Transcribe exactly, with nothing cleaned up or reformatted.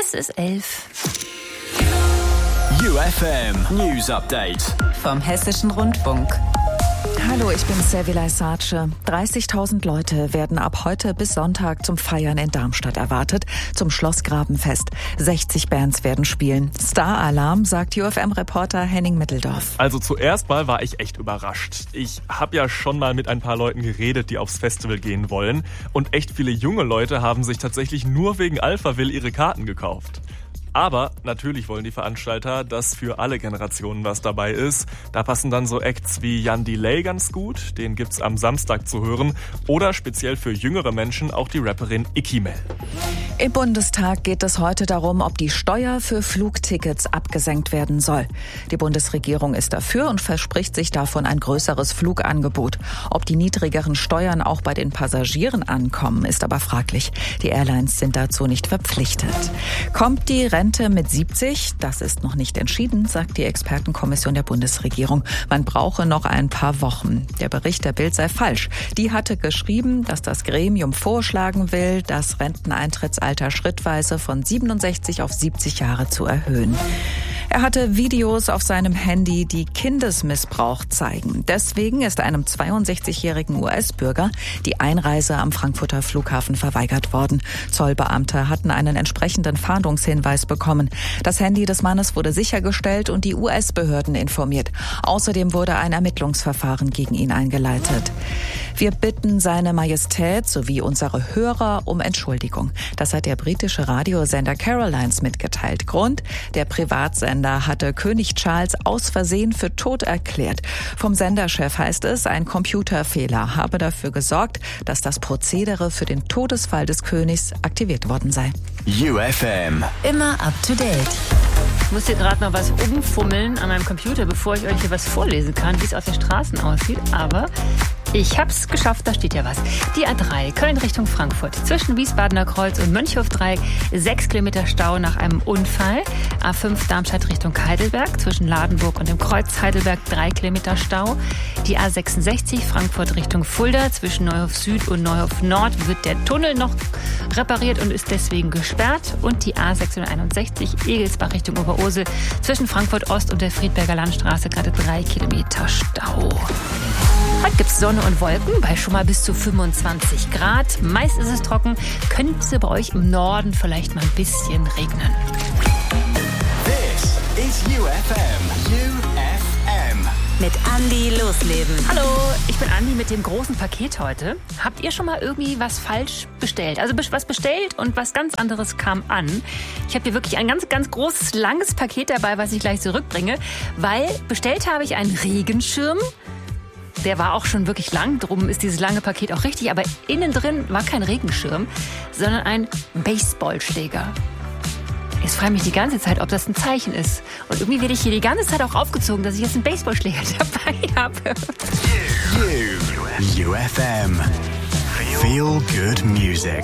Es ist elf. U F M News Update Vom Hessischen Rundfunk. Hallo, ich bin Servilay Sace. dreißigtausend Leute werden ab heute bis Sonntag zum Feiern in Darmstadt erwartet, zum Schlossgrabenfest. sechzig Bands werden spielen. Star-Alarm, sagt U F M-Reporter Henning Mitteldorf. Also zuerst mal war ich echt überrascht. Ich habe ja schon mal mit ein paar Leuten geredet, die aufs Festival gehen wollen. Und echt viele junge Leute haben sich tatsächlich nur wegen Alphaville ihre Karten gekauft. Aber natürlich wollen die Veranstalter, dass für alle Generationen was dabei ist. Da passen dann so Acts wie Jan Delay ganz gut, den gibt's am Samstag zu hören. Oder speziell für jüngere Menschen auch die Rapperin Ikimel. Im Bundestag geht es heute darum, ob die Steuer für Flugtickets abgesenkt werden soll. Die Bundesregierung ist dafür und verspricht sich davon ein größeres Flugangebot. Ob die niedrigeren Steuern auch bei den Passagieren ankommen, ist aber fraglich. Die Airlines sind dazu nicht verpflichtet. Kommt die Rente mit siebzig? Das ist noch nicht entschieden, sagt die Expertenkommission der Bundesregierung. Man brauche noch ein paar Wochen. Der Bericht der Bild sei falsch. Die hatte geschrieben, dass das Gremium vorschlagen will, das Renteneintrittsalter schrittweise von siebenundsechzig auf siebzig Jahre zu erhöhen. Er hatte Videos auf seinem Handy, die Kindesmissbrauch zeigen. Deswegen ist einem zweiundsechzigjährigen U S-Bürger die Einreise am Frankfurter Flughafen verweigert worden. Zollbeamte hatten einen entsprechenden Fahndungshinweis bekommen. Das Handy des Mannes wurde sichergestellt und die U S-Behörden informiert. Außerdem wurde ein Ermittlungsverfahren gegen ihn eingeleitet. Wir bitten seine Majestät sowie unsere Hörer um Entschuldigung. Das hat der britische Radiosender Carolines mitgeteilt. Grund: der Privatsender hatte König Charles aus Versehen für tot erklärt. Vom Senderchef heißt es, ein Computerfehler habe dafür gesorgt, dass das Prozedere für den Todesfall des Königs aktiviert worden sei. U F M. Immer up to date. Ich muss hier gerade noch was umfummeln an meinem Computer, bevor ich euch hier was vorlesen kann, wie es auf den Straßen aussieht. Aber ich hab's geschafft, da steht ja was. Die A drei, Köln Richtung Frankfurt. Zwischen Wiesbadener Kreuz und Mönchhofdreieck, sechs Kilometer Stau nach einem Unfall. A fünf Darmstadt Richtung Heidelberg, zwischen Ladenburg und dem Kreuz Heidelberg, drei Kilometer Stau. Die A sechsundsechzig, Frankfurt Richtung Fulda, zwischen Neuhof Süd und Neuhof Nord wird der Tunnel noch repariert und ist deswegen gesperrt. Und die A sechshunderteinundsechzig, Egelsbach Richtung Oberursel, zwischen Frankfurt Ost und der Friedberger Landstraße, gerade drei Kilometer Stau. Heute gibt es Sonne und Wolken bei schon mal bis zu fünfundzwanzig Grad. Meist ist es trocken, könnte bei euch im Norden vielleicht mal ein bisschen regnen. This is U F M. U F M. Mit Andi losleben. Hallo, ich bin Andi mit dem großen Paket heute. Habt ihr schon mal irgendwie was falsch bestellt? Also was bestellt und was ganz anderes kam an. Ich habe hier wirklich ein ganz, ganz großes, langes Paket dabei, was ich gleich zurückbringe. Weil bestellt habe ich einen Regenschirm. Der war auch schon wirklich lang, drum ist dieses lange Paket auch richtig. Aber innen drin war kein Regenschirm, sondern ein Baseballschläger. Jetzt frage ich mich die ganze Zeit, ob das ein Zeichen ist. Und irgendwie werde ich hier die ganze Zeit auch aufgezogen, dass ich jetzt einen Baseballschläger dabei habe. U F M. Feel good music.